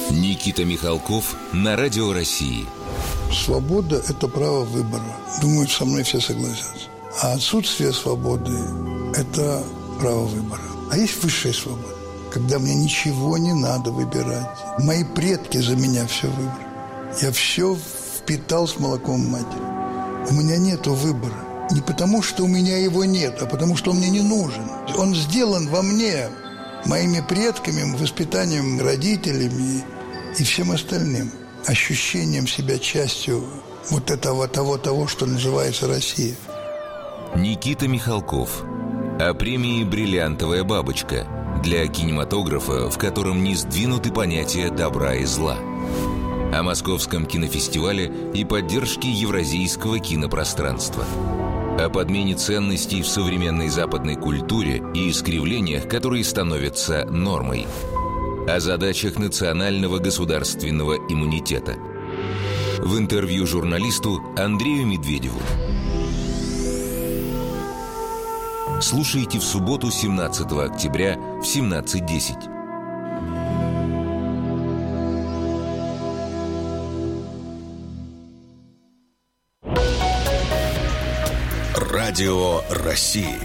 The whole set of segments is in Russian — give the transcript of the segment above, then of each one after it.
Никита Михалков на Радио России. Свобода – это право выбора. Думаю, со мной все согласятся. А отсутствие свободы – это право выбора. А есть высшая свобода, когда мне ничего не надо выбирать. Мои предки за меня все выбрали. Я все впитал с молоком матери. У меня нету выбора. Не потому, что у меня его нет, а потому, что он мне не нужен. Он сделан во мне, моими предками, воспитанием родителями и всем остальным. Ощущением себя частью вот этого того, что называется Россия. Никита Михалков. О премии «Бриллиантовая бабочка» для кинематографа, в котором не сдвинуты понятия добра и зла. О Московском кинофестивале и поддержке евразийского кинопространства. О подмене ценностей в современной западной культуре и искривлениях, которые становятся нормой. О задачах национального государственного иммунитета. В интервью журналисту Андрею Медведеву. Слушайте в субботу 17 октября в 17:10. Радио России.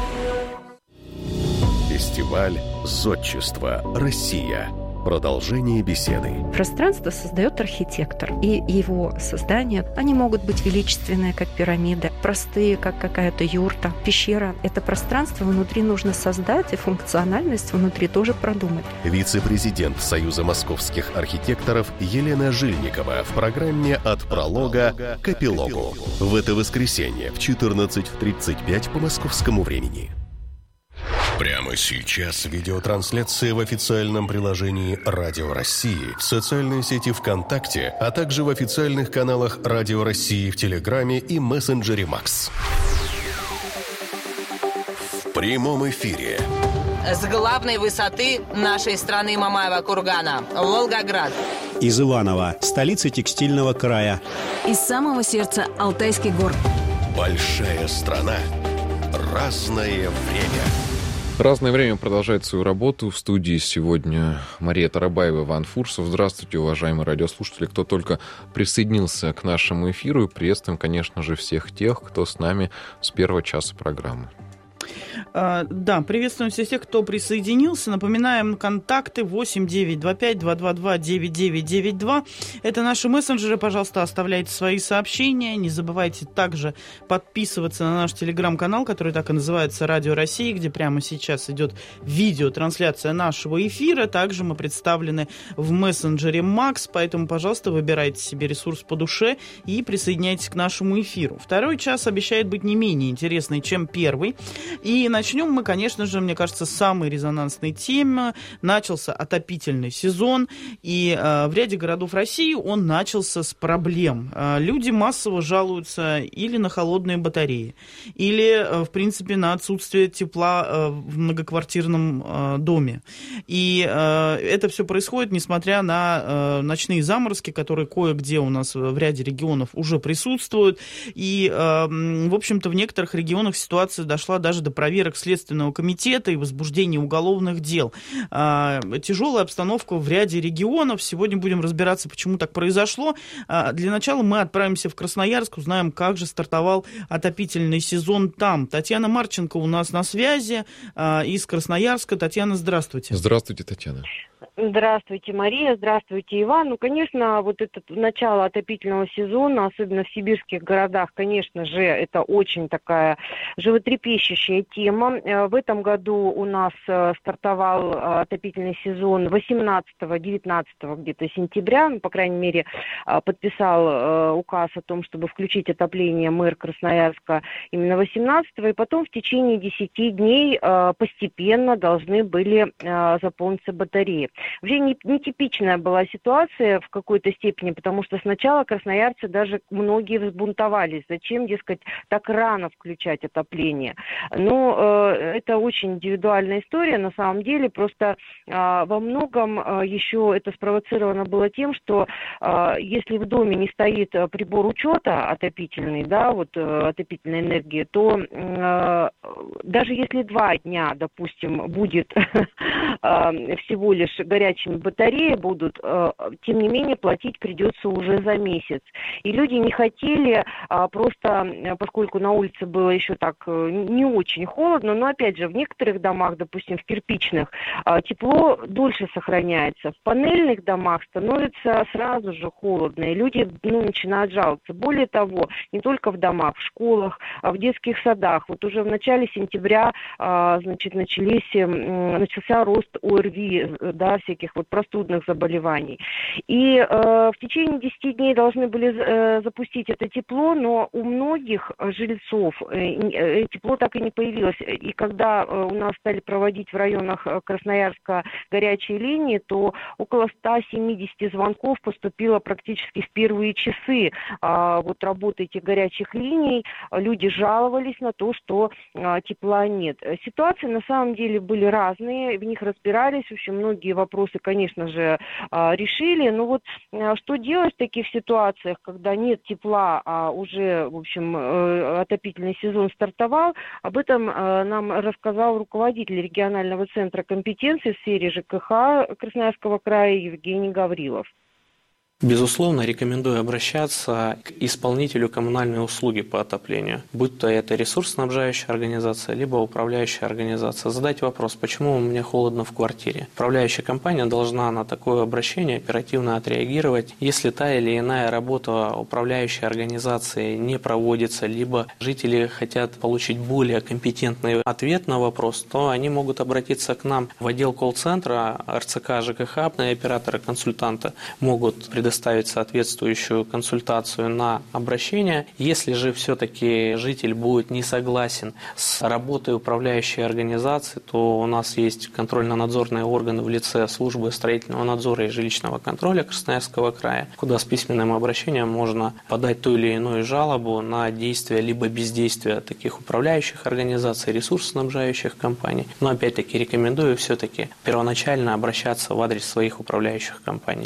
Фестиваль «Зодчество. Россия». Продолжение беседы. Пространство создает архитектор, и его создания, они могут быть величественные, как пирамида, простые, как какая-то юрта, пещера. Это пространство внутри нужно создать, и функциональность внутри тоже продумать. Вице-президент Союза московских архитекторов Елена Жильникова в программе «От пролога к эпилогу». В это воскресенье в 14:35 по московскому времени. Прямо сейчас видеотрансляция в официальном приложении Радио России, в социальной сети ВКонтакте, а также в официальных каналах Радио России в Телеграме и мессенджере Макс. В прямом эфире. С главной высоты нашей страны Мамаева кургана, Волгоград. Из Иваново, столицы текстильного края. Из самого сердца Алтайских гор. Большая страна. Разное время. Разное время продолжает свою работу. В студии сегодня Мария Тарабаева, Иван Фурсов. Здравствуйте, уважаемые радиослушатели, кто только присоединился к нашему эфиру. И приветствуем, конечно же, всех тех, кто с нами с первого часа программы. Да, приветствуем всех тех, кто присоединился. Напоминаем, контакты 8-925-222-9992. Это наши мессенджеры. Пожалуйста, оставляйте свои сообщения. Не забывайте также подписываться на наш телеграм-канал, который так и называется «Радио России», где прямо сейчас идет видеотрансляция нашего эфира. Также мы представлены в мессенджере Макс, поэтому, пожалуйста, выбирайте себе ресурс по душе и присоединяйтесь к нашему эфиру. Второй час обещает быть не менее интересный, чем первый. И начнем мы, конечно же, мне кажется, с самой резонансной темы. Начался отопительный сезон, и в ряде городов России он начался с проблем. Люди массово жалуются или на холодные батареи, или, в принципе, на отсутствие тепла в многоквартирном доме. И это все происходит, несмотря на ночные заморозки, которые кое-где у нас в ряде регионов уже присутствуют. И, в общем-то, в некоторых регионах ситуация дошла даже до проверок Следственного комитета и возбуждения уголовных дел. Тяжелая обстановка в ряде регионов. Сегодня будем разбираться, почему так произошло. Для начала мы отправимся в Красноярск, узнаем, как же стартовал отопительный сезон там. Татьяна Марченко у нас на связи из Красноярска. Татьяна, здравствуйте. Здравствуйте, Татьяна. Здравствуйте, Мария, здравствуйте, Иван. Ну, конечно, вот это начало отопительного сезона, особенно в сибирских городах, конечно же, это очень такая животрепещущая тема. В этом году у нас стартовал отопительный сезон 18-19 где-то сентября, по крайней мере, подписал указ о том, чтобы включить отопление мэр Красноярска именно 18-го, и потом в течение 10 дней постепенно должны были заполниться батареи. Вообще нетипичная была ситуация в какой-то степени, потому что сначала красноярцы даже многие взбунтовались. Зачем, дескать, так рано включать отопление? Но это очень индивидуальная история на самом деле. Просто во многом еще это спровоцировано было тем, что если в доме не стоит прибор учета отопительный, да, вот отопительной энергии, то даже если 2 дня, допустим, будет всего лишь горячими батареи будут, тем не менее платить придется уже за месяц. И люди не хотели просто, поскольку на улице было еще так не очень холодно, но опять же в некоторых домах, допустим, в кирпичных, тепло дольше сохраняется. В панельных домах становится сразу же холодно, и люди начинают жаловаться. Более того, не только в домах, в школах, в детских садах. Вот уже в начале сентября начался рост ОРВИ, да, всяких вот простудных заболеваний. И в течение 10 дней должны были запустить это тепло, но у многих жильцов тепло так и не появилось. И когда у нас стали проводить в районах Красноярска горячие линии, то около 170 звонков поступило практически в первые часы вот работы этих горячих линий. Люди жаловались на то, что тепла нет. Ситуации на самом деле были разные, в них разбирались, в общем, многие вопросы, конечно же, решили. Но вот что делать в таких ситуациях, когда нет тепла, а уже, в общем, отопительный сезон стартовал, об этом нам рассказал руководитель регионального центра компетенции в сфере ЖКХ Красноярского края Евгений Гаврилов. Безусловно, рекомендую обращаться к исполнителю коммунальной услуги по отоплению, будь то это ресурсоснабжающая организация, либо управляющая организация. Задать вопрос, почему мне холодно в квартире. Управляющая компания должна на такое обращение оперативно отреагировать. Если та или иная работа управляющей организации не проводится, либо жители хотят получить более компетентный ответ на вопрос, то они могут обратиться к нам в отдел колл-центра РЦК ЖКХ, операторы-консультанты могут предоставить соответствующую консультацию на обращение. Если же все-таки житель будет не согласен с работой управляющей организации, то у нас есть контрольно-надзорные органы в лице службы строительного надзора и жилищного контроля Красноярского края, куда с письменным обращением можно подать ту или иную жалобу на действие либо бездействие таких управляющих организаций, ресурсоснабжающих компаний. Но опять-таки рекомендую все-таки первоначально обращаться в адрес своих управляющих компаний.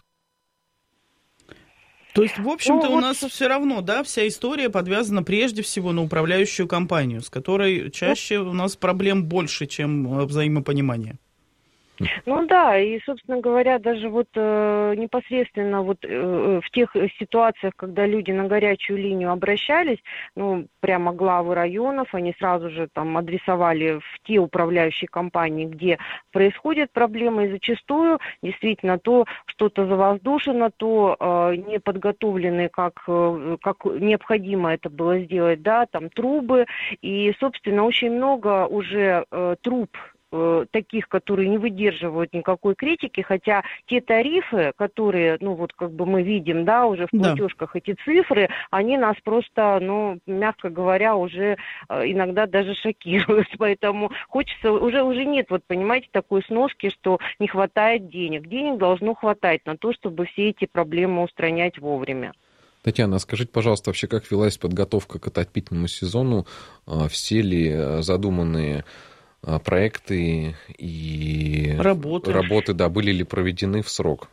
То есть, в общем-то, у нас все равно, да, вся история подвязана прежде всего на управляющую компанию, с которой чаще у нас проблем больше, чем взаимопонимание. Ну да, и, собственно говоря, даже вот непосредственно вот в тех ситуациях, когда люди на горячую линию обращались, прямо главы районов, они сразу же там адресовали в те управляющие компании, где происходят проблемы, и зачастую действительно то что-то завоздушено, то не подготовлены, как необходимо это было сделать, да, там трубы, и, собственно, очень много уже труб, таких, которые не выдерживают никакой критики, хотя те тарифы, которые, мы видим, да, уже в платежках, эти цифры, они нас просто, мягко говоря, уже иногда даже шокируют, поэтому хочется, уже нет, понимаете, такой сноски, что не хватает денег. Денег должно хватать на то, чтобы все эти проблемы устранять вовремя. Татьяна, скажите, пожалуйста, вообще как велась подготовка к отопительному сезону? Все ли задуманные проекты и работы, да, были ли проведены в срок?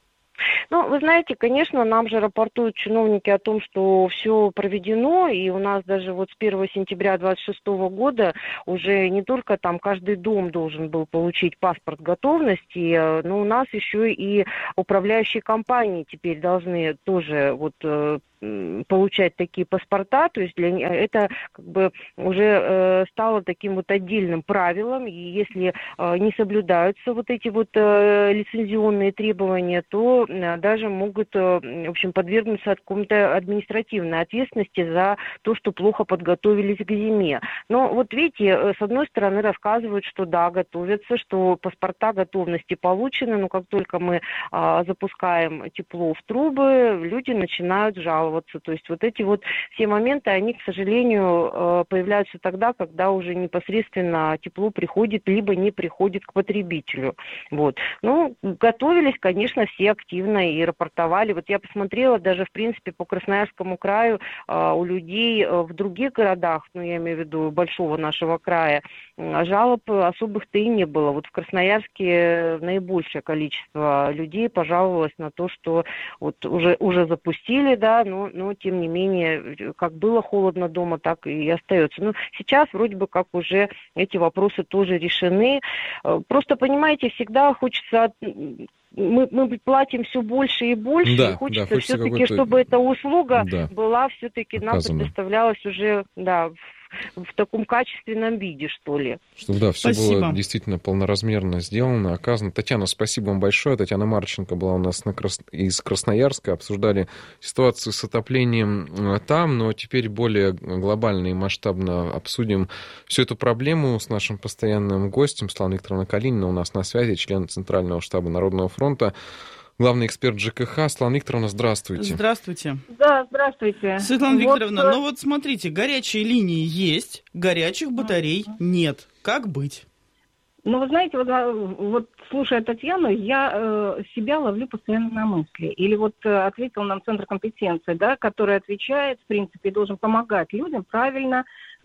Вы знаете, конечно, нам же рапортуют чиновники о том, что все проведено, и у нас даже вот с 1 сентября 2026 года уже не только там каждый дом должен был получить паспорт готовности, но у нас еще и управляющие компании теперь должны тоже получать такие паспорта, то есть это уже стало таким отдельным правилом, и если не соблюдаются эти лицензионные требования, то даже могут, в общем, подвергнуться какой-то административной ответственности за то, что плохо подготовились к зиме. Но видите, с одной стороны рассказывают, что да, готовятся, что паспорта готовности получены, но как только мы запускаем тепло в трубы, люди начинают жаловаться. То есть эти все моменты, они, к сожалению, появляются тогда, когда уже непосредственно тепло приходит, либо не приходит к потребителю. Готовились, конечно, все активно и рапортовали. Я посмотрела даже, в принципе, по Красноярскому краю у людей в других городах, я имею в виду большого нашего края, жалоб особых-то и не было. В Красноярске наибольшее количество людей пожаловалось на то, что уже запустили, да, но тем не менее, как было холодно дома, так и остается. Но сейчас вроде бы как уже эти вопросы тоже решены. Просто, понимаете, всегда хочется... Мы платим все больше и больше, и хочется все-таки, чтобы эта услуга была все-таки нам предоставлялась уже, в таком качественном виде, что ли. Чтобы, все было действительно полноразмерно сделано, оказано. Татьяна, спасибо вам большое. Татьяна Марченко была у нас из Красноярска. Обсуждали ситуацию с отоплением там, но теперь более глобально и масштабно обсудим всю эту проблему с нашим постоянным гостем. Светлана Викторовна Калинина у нас на связи, член Центрального штаба Народного фронта. Главный эксперт ЖКХ. Светлана Викторовна, здравствуйте. Здравствуйте. Да, здравствуйте. Светлана Викторовна, смотрите, горячие линии есть, горячих батарей нет. Как быть? Вы знаете, вот слушая Татьяну, я себя ловлю постоянно на мысли. Или ответил нам Центр компетенции, который отвечает, в принципе, должен помогать людям правильно,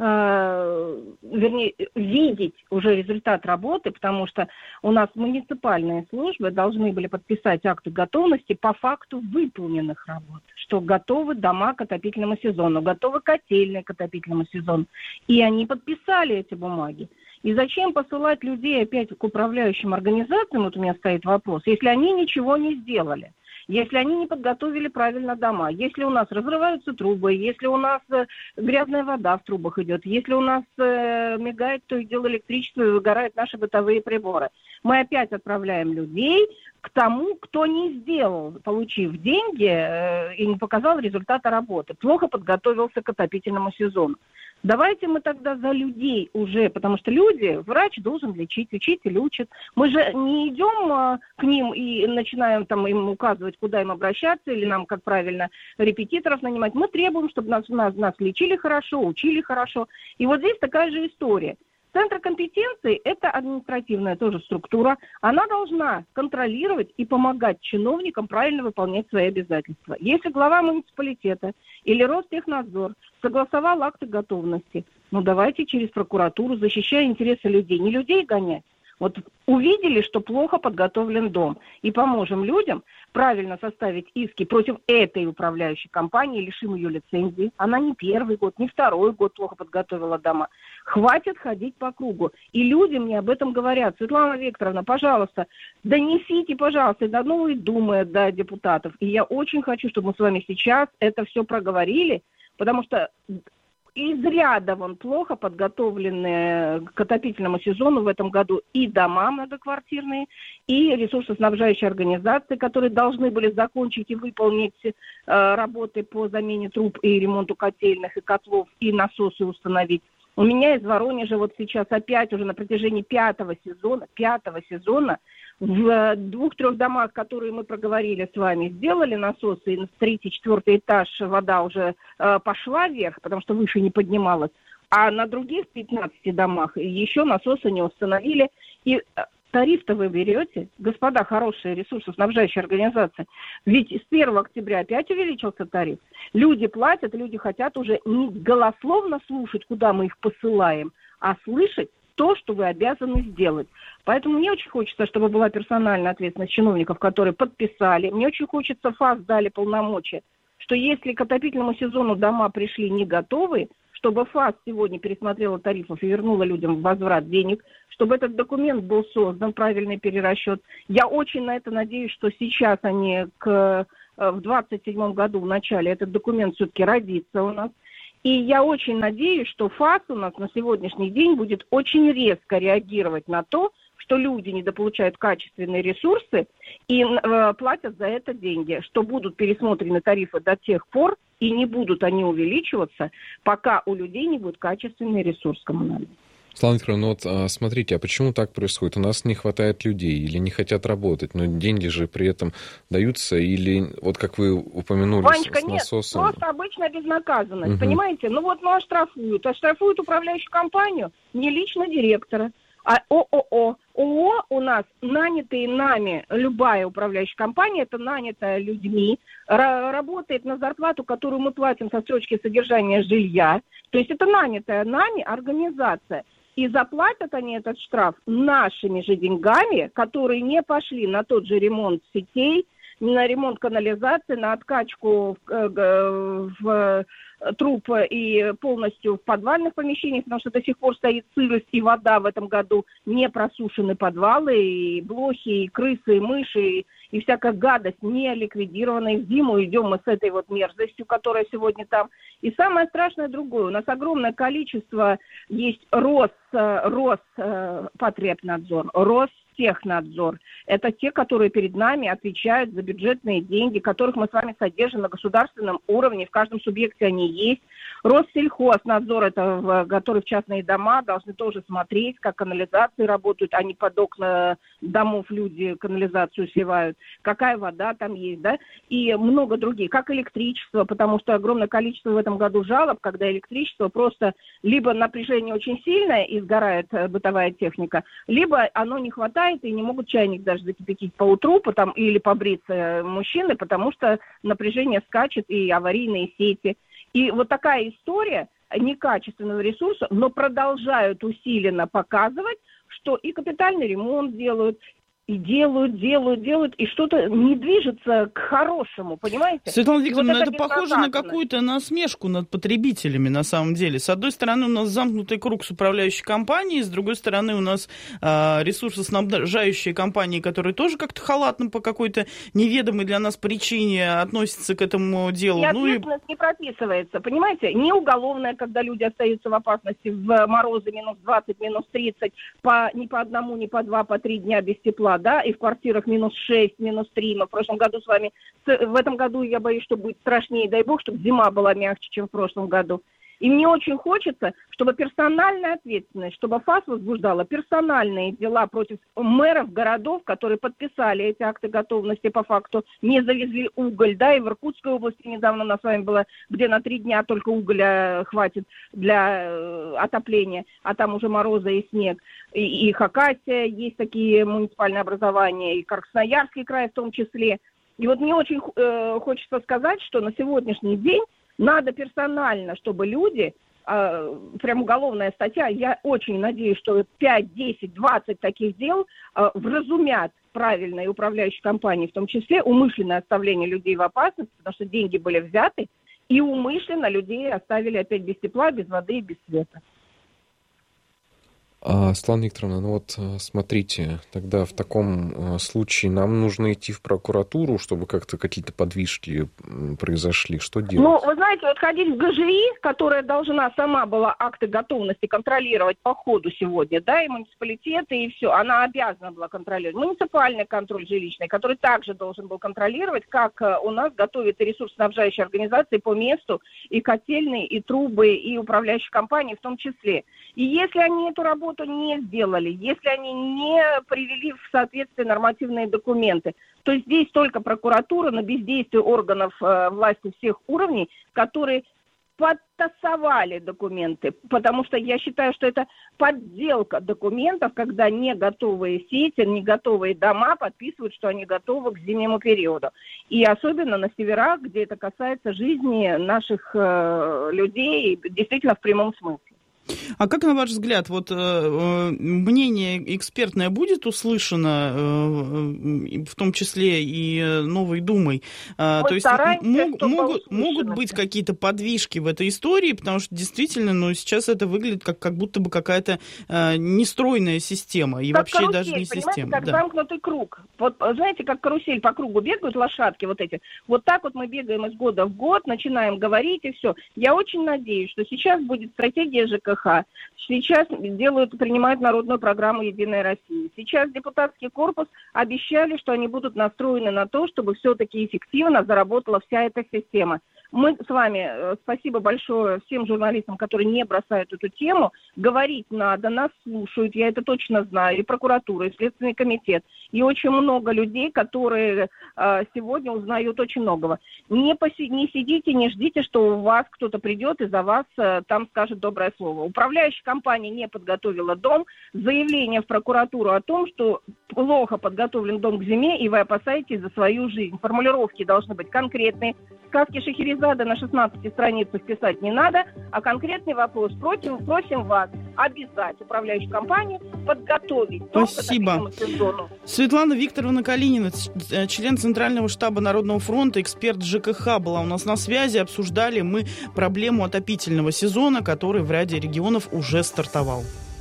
видеть уже результат работы, потому что у нас муниципальные службы должны были подписать акты готовности по факту выполненных работ, что готовы дома к отопительному сезону, готовы котельные к отопительному сезону. И они подписали эти бумаги. И зачем посылать людей опять к управляющим организациям, у меня стоит вопрос, если они ничего не сделали, если они не подготовили правильно дома, если у нас разрываются трубы, если у нас грязная вода в трубах идет, если у нас мигает то и дело электричество и выгорают наши бытовые приборы. Мы опять отправляем людей к тому, кто не сделал, получив деньги и не показал результата работы, плохо подготовился к отопительному сезону. Давайте мы тогда за людей уже, потому что люди, врач должен лечить, учитель учит. Мы же не идем к ним и начинаем им указывать, куда им обращаться, или нам, как правильно, репетиторов нанимать. Мы требуем, чтобы нас лечили хорошо, учили хорошо. И вот здесь такая же история. Центр компетенции – это административная тоже структура. Она должна контролировать и помогать чиновникам правильно выполнять свои обязательства. Если глава муниципалитета или Ростехнадзор согласовал акты готовности, давайте через прокуратуру, защищая интересы людей, не людей гонять. Увидели, что плохо подготовлен дом, и поможем людям правильно составить иски против этой управляющей компании, лишим ее лицензии. Она не первый год, не второй год плохо подготовила дома. Хватит ходить по кругу. И люди мне об этом говорят. Светлана Викторовна, пожалуйста, донесите, пожалуйста, до Новой Думы, до депутатов. И я очень хочу, чтобы мы с вами сейчас это все проговорили, потому что из ряда плохо подготовленные к отопительному сезону в этом году и дома многоквартирные, и ресурсоснабжающие организации, которые должны были закончить и выполнить работы по замене труб и ремонту котельных и котлов, и насосы установить. У меня из Воронежа сейчас опять уже на протяжении пятого сезона в 2-3 домах, которые мы проговорили с вами, сделали насосы, и на 3-4 этаж вода уже пошла вверх, потому что выше не поднималась, а на других 15 домах еще насосы не установили. И тариф-то вы берете, господа хорошие ресурсоснабжающие организации, ведь с 1 октября опять увеличился тариф. Люди платят, люди хотят уже не голословно слушать, куда мы их посылаем, а слышать то, что вы обязаны сделать. Поэтому мне очень хочется, чтобы была персональная ответственность чиновников, которые подписали. Мне очень хочется, ФАС дали полномочия, что если к отопительному сезону дома пришли не готовые, чтобы ФАС сегодня пересмотрела тарифов и вернула людям возврат денег, чтобы этот документ был создан, правильный перерасчет. Я очень на это надеюсь, что сейчас в 2027 году в начале этот документ все-таки родится у нас. И я очень надеюсь, что ФАС у нас на сегодняшний день будет очень резко реагировать на то, что люди недополучают качественные ресурсы и платят за это деньги, что будут пересмотрены тарифы до тех пор, и не будут они увеличиваться, пока у людей не будет качественный ресурс коммунальный. Светлана Викторовна, смотрите, а почему так происходит? У нас не хватает людей или не хотят работать, но деньги же при этом даются, или, как вы упомянули, Ванечка, с насосом? Нет, просто обычная безнаказанность, понимаете? Оштрафуют. Оштрафуют управляющую компанию, не лично директора, а ООО. ООО у нас нанятые нами, любая управляющая компания, это нанятая людьми, работает на зарплату, которую мы платим со строчки содержания жилья. То есть это нанятая нами организация. И заплатят они этот штраф нашими же деньгами, которые не пошли на тот же ремонт сетей, на ремонт канализации, на откачку в труб и полностью в подвальных помещениях, потому что до сих пор стоит сырость и вода в этом году, не просушены подвалы, и блохи, и крысы, и мыши, и всякая гадость не ликвидирована. И в зиму идем мы с этой вот мерзостью, которая сегодня там. И самое страшное другое. У нас огромное количество есть Роспотребнадзор, Ростехнадзор. Это те, которые перед нами отвечают за бюджетные деньги, которых мы с вами содержим на государственном уровне. В каждом субъекте они есть. Россельхознадзор, это который в частные дома, должны тоже смотреть, как канализации работают, а не под окна домов люди канализацию сливают. Какая вода там есть, да? И много других. Как электричество, потому что огромное количество в этом году жалоб, когда электричество просто либо напряжение очень сильное и сгорает бытовая техника, либо оно не хватает и не могут чайник даже закипятить по утру или побриться мужчины, потому что напряжение скачет и аварийные сети. И вот такая история некачественного ресурса, но продолжают усиленно показывать, что и капитальный ремонт делают, и делают, и что-то не движется к хорошему, понимаете? Светлана Викторовна, вот это похоже на какую-то насмешку над потребителями, на самом деле. С одной стороны, у нас замкнутый круг с управляющей компанией, с другой стороны, у нас ресурсоснабжающие компании, которые тоже как-то халатно по какой-то неведомой для нас причине относятся к этому делу. И ответственность не прописывается, понимаете? Не уголовная, когда люди остаются в опасности в морозы минус 20, минус 30, ни по одному, ни по два, по 3 дня без тепла, да, и в квартирах минус 6, минус 3, но в прошлом году в этом году я боюсь, что будет страшнее, дай бог, чтобы зима была мягче, чем в прошлом году. И мне очень хочется, чтобы персональная ответственность, чтобы ФАС возбуждала персональные дела против мэров городов, которые подписали эти акты готовности, по факту не завезли уголь, да, и в Иркутской области недавно у нас с вами было, где на 3 дня только угля хватит для отопления, а там уже морозы и снег. И Хакасия, есть такие муниципальные образования, и Красноярский край в том числе. И вот мне очень хочется сказать, что на сегодняшний день надо персонально, чтобы люди, прям уголовная статья, я очень надеюсь, что 5, 10, 20 таких дел вразумят правильные управляющие компании, в том числе умышленное оставление людей в опасности, потому что деньги были взяты, и умышленно людей оставили опять без тепла, без воды и без света. Светлана Викторовна, ну вот смотрите, тогда в таком случае нам нужно идти в прокуратуру, чтобы как-то какие-то подвижки произошли. Что делать? Ну, вы знаете, вот ходить в ГЖИ, которая должна сама была акты готовности контролировать по ходу сегодня, да, и муниципалитеты, и все, она обязана была контролировать. Муниципальный контроль жилищный, который также должен был контролировать, как у нас готовят и ресурсоснабжающие организации по месту, и котельные, и трубы, и управляющие компании в том числе. И если они эту работу не сделали, если они не привели в соответствие нормативные документы, то здесь только прокуратура на бездействие органов власти всех уровней, которые подтасовали документы, потому что я считаю, что это подделка документов, когда не готовые сети, не готовые дома подписывают, что они готовы к зимнему периоду. И особенно на северах, где это касается жизни наших людей, действительно в прямом смысле. А как, на ваш взгляд, вот мнение экспертное будет услышано, в том числе и Новой Думой? То есть могут быть какие-то подвижки в этой истории, потому что действительно, сейчас это выглядит как будто бы какая-то нестройная система, и как вообще карусель, даже не система. Как замкнутый круг. Вот знаете, как карусель по кругу бегают лошадки вот эти. Вот так вот мы бегаем из года в год, начинаем говорить и все. Я очень надеюсь, что сейчас будет стратегия ЖКХ. Сейчас принимают народную программу «Единая Россия». Сейчас депутатский корпус обещали, что они будут настроены на то, чтобы все-таки эффективно заработала вся эта система. Мы с вами, спасибо большое всем журналистам, которые не бросают эту тему. Говорить надо, нас слушают, я это точно знаю, и прокуратура, и Следственный комитет, и очень много людей, которые сегодня узнают очень многого. Не сидите, не ждите, что у вас кто-то придет и за вас там скажет доброе слово. Управляющая компания не подготовила дом, заявление в прокуратуру о том, что плохо подготовлен дом к зиме, и вы опасаетесь за свою жизнь. Формулировки должны быть конкретные. Сказки Шахерезады на 16 страницах писать не надо, а конкретный вопрос. Просим вас обязать управляющую компанию подготовить дом к отопительному сезону. Светлана Викторовна Калинина, член Центрального штаба Народного фронта, эксперт ЖКХ, была у нас на связи. Обсуждали мы проблему отопительного сезона, который в ряде регионов уже стартовал.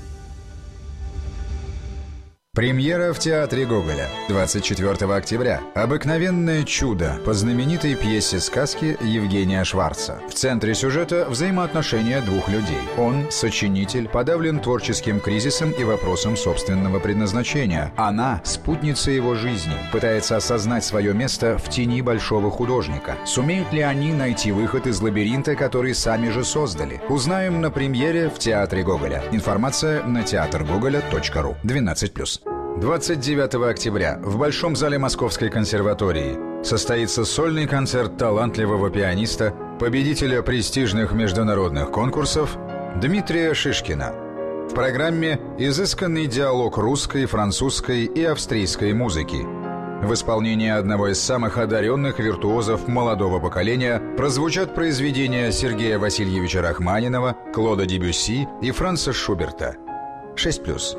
Премьера в Театре Гоголя 24 октября. «Обыкновенное чудо» по знаменитой пьесе сказки Евгения Шварца. В центре сюжета взаимоотношения двух людей. Он, сочинитель, подавлен творческим кризисом и вопросом собственного предназначения. Она, спутница его жизни, пытается осознать свое место в тени большого художника. Сумеют ли они найти выход из лабиринта, который сами же создали? Узнаем на премьере в Театре Гоголя. Информация на театргоголя.ру. 12+. 29 октября в Большом зале Московской консерватории состоится сольный концерт талантливого пианиста, победителя престижных международных конкурсов Дмитрия Шишкина. В программе изысканный диалог русской, французской и австрийской музыки. В исполнении одного из самых одаренных виртуозов молодого поколения прозвучат произведения Сергея Васильевича Рахманинова, Клода Дебюсси и Франца Шуберта. 6+.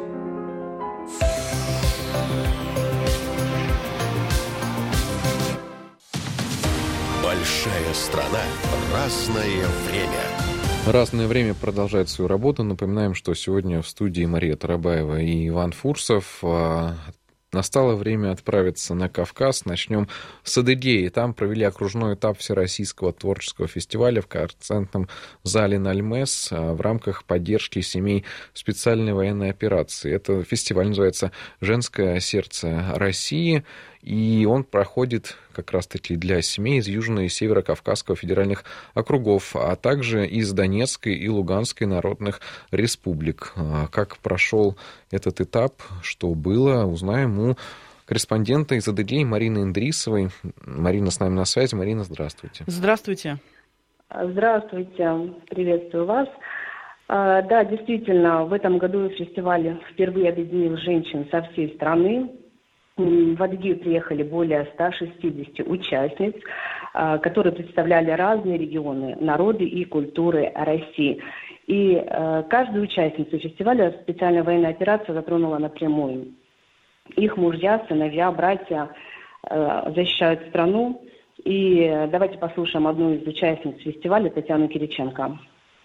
Большая страна, разное время. Разное время продолжает свою работу. Напоминаем, что сегодня в студии Мария Тарабаева и Иван Фурсов. Настало время отправиться на Кавказ. Начнем с Адыгеи. Там провели окружной этап Всероссийского творческого фестиваля в концертном зале Нальмес в рамках поддержки семей специальной военной операции. Это фестиваль называется «Женское сердце России». И он проходит как раз-таки для семей из Южного и Северо-Кавказского федеральных округов, а также из Донецкой и Луганской народных республик. Как прошел этот этап, что было, узнаем у корреспондента из Адыгеи Марины Индрисовой. Марина с нами на связи. Марина, здравствуйте. Здравствуйте. Здравствуйте. Приветствую вас. Да, действительно, в этом году фестиваль впервые объединил женщин со всей страны. В Адыгею приехали более 160 участниц, которые представляли разные регионы, народы и культуры России. И каждую участницу фестиваля специальная военная операция затронула напрямую. Их мужья, сыновья, братья защищают страну. И давайте послушаем одну из участниц фестиваля, Татьяну Кириченко.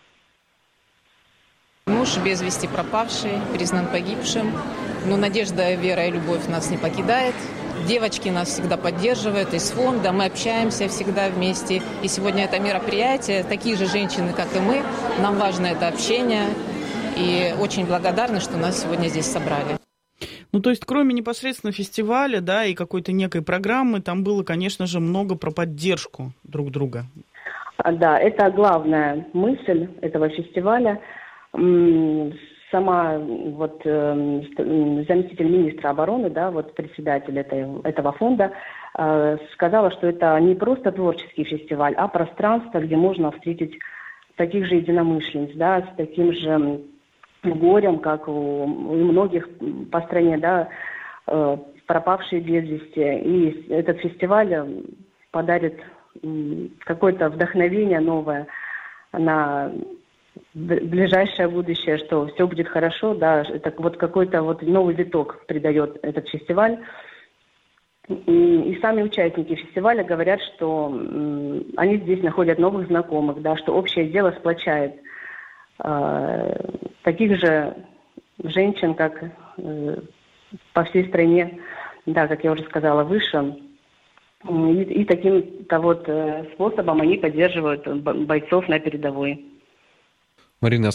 Муж без вести пропавший, признан погибшим. Но надежда, вера и любовь нас не покидает. Девочки нас всегда поддерживают из фонда, мы общаемся всегда вместе. И сегодня это мероприятие, такие же женщины, как и мы. Нам важно это общение. И очень благодарны, что нас сегодня здесь собрали. Ну, то есть, кроме непосредственно фестиваля, да, и какой-то некой программы, там было, конечно же, много про поддержку друг друга. Да, это главная мысль этого фестиваля. Сама заместитель министра обороны, да, председатель этого фонда, сказала, что это не просто творческий фестиваль, а пространство, где можно встретить таких же единомышленниц, да, с таким же горем, как у многих по стране, да, пропавшие без вести. И этот фестиваль подарит какое-то вдохновение новое на ближайшее будущее, что все будет хорошо, да, это какой-то новый виток придает этот фестиваль. И сами участники фестиваля говорят, что они здесь находят новых знакомых, да, что общее дело сплочает таких же женщин, как по всей стране, да, как я уже сказала выше. И таким-то способом они поддерживают бойцов на передовой. Марина,